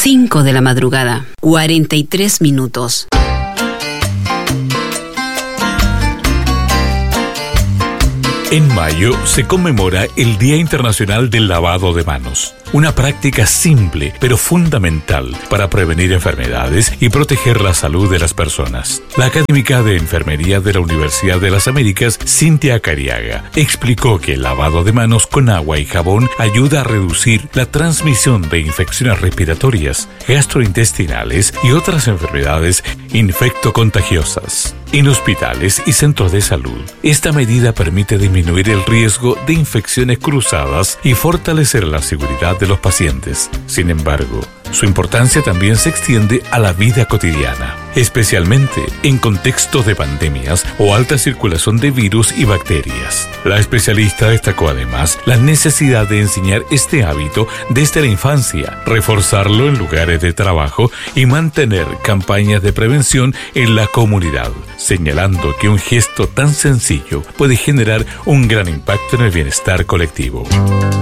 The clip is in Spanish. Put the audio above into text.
5 de la madrugada, 43 minutos. En mayo se conmemora el Día Internacional del Lavado de Manos, una práctica simple pero fundamental para prevenir enfermedades y proteger la salud de las personas. La académica de Enfermería de la Universidad de las Américas, Cintia Cariaga, explicó que el lavado de manos con agua y jabón ayuda a reducir la transmisión de infecciones respiratorias, gastrointestinales y otras enfermedades infectocontagiosas. En hospitales y centros de salud, esta medida permite disminuir el riesgo de infecciones cruzadas y fortalecer la seguridad de los pacientes. Sin embargo, su importancia también se extiende a la vida cotidiana, especialmente en contextos de pandemias o alta circulación de virus y bacterias. La especialista destacó además la necesidad de enseñar este hábito desde la infancia, reforzarlo en lugares de trabajo y mantener campañas de prevención en la comunidad, señalando que un gesto tan sencillo puede generar un gran impacto en el bienestar colectivo.